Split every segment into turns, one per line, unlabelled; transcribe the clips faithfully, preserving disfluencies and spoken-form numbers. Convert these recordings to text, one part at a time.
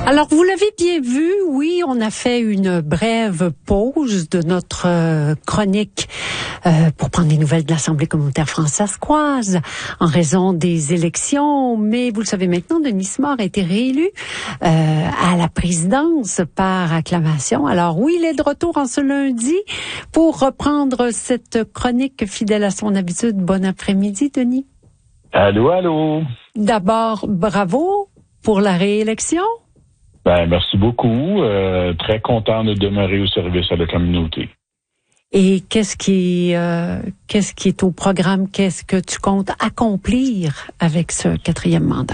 Alors, vous l'avez bien vu, oui, on a fait une brève pause de notre euh, chronique euh, pour prendre des nouvelles de l'Assemblée communautaire françaiscoise en raison des élections. Mais vous le savez maintenant, Denis Simard a été réélu euh, à la présidence par acclamation. Alors oui, il est de retour en ce lundi pour reprendre cette chronique fidèle à son habitude. Bon après-midi, Denis.
Allô, allô.
D'abord, bravo pour la réélection.
Ben, merci beaucoup. Euh, très content de demeurer au service à la communauté.
Et qu'est-ce qui, euh, qu'est-ce qui est au programme? Qu'est-ce que tu comptes accomplir avec ce quatrième mandat?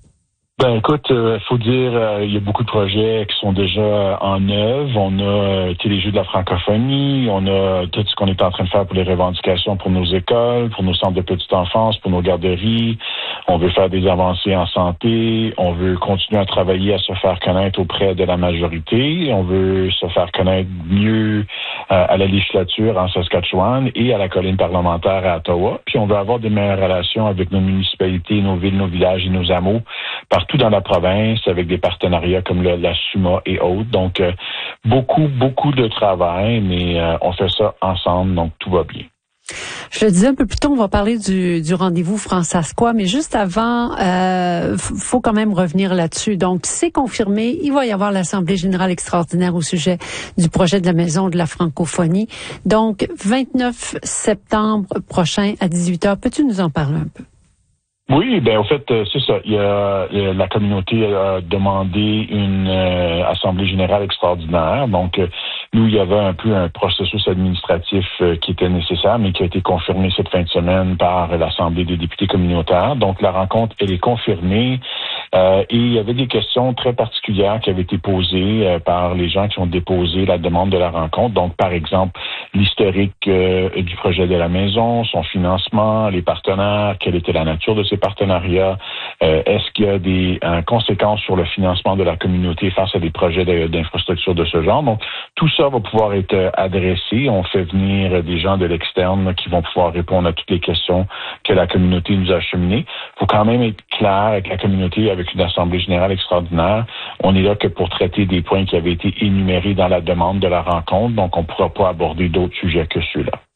Ben, écoute, il euh, faut dire, euh, il y a beaucoup de projets qui sont déjà en œuvre. On a euh, les Jeux de la francophonie, on a tout ce qu'on est en train de faire pour les revendications pour nos écoles, pour nos centres de petite enfance, pour nos garderies. On veut faire des avancées en santé. On veut continuer à travailler à se faire connaître auprès de la majorité. On veut se faire connaître mieux euh, à la législature en Saskatchewan et à la colline parlementaire à Ottawa. Puis on veut avoir de meilleures relations avec nos municipalités, nos villes, nos villages et nos hameaux partout dans la province avec des partenariats comme le, la SUMA et autres. Donc, euh, beaucoup, beaucoup de travail, mais euh, on fait ça ensemble, donc tout va bien.
Je le disais un peu plus tôt, on va parler du, du rendez-vous françaiscois, mais juste avant, euh, faut quand même revenir là-dessus. Donc, c'est confirmé, il va y avoir l'Assemblée générale extraordinaire au sujet du projet de la Maison de la francophonie. Donc, vingt-neuf septembre prochain à dix-huit heures. Peux-tu nous en parler un peu?
Oui, ben au fait, c'est ça. Il y a, la communauté a demandé une euh, assemblée générale extraordinaire. Donc, euh, nous, il y avait un peu un processus administratif euh, qui était nécessaire, mais qui a été confirmé cette fin de semaine par l'Assemblée des députés communautaires. Donc, la rencontre, elle est confirmée. Euh, et il y avait des questions très particulières qui avaient été posées euh, par les gens qui ont déposé la demande de la rencontre. Donc, par exemple, l'historique euh, du projet de la maison, son financement, les partenaires, quelle était la nature de ces partenariats, euh, est-ce qu'il y a des euh, conséquences sur le financement de la communauté face à des projets de, d'infrastructure de ce genre. Donc, tout ça va pouvoir être adressé. On fait venir des gens de l'externe qui vont pouvoir répondre à toutes les questions que la communauté nous a acheminées. Il faut quand même être clair avec la communauté, avec une assemblée générale extraordinaire. On est là que pour traiter des points qui avaient été énumérés dans la demande de la rencontre, donc on ne pourra pas aborder d'autres sujets que ceux-là.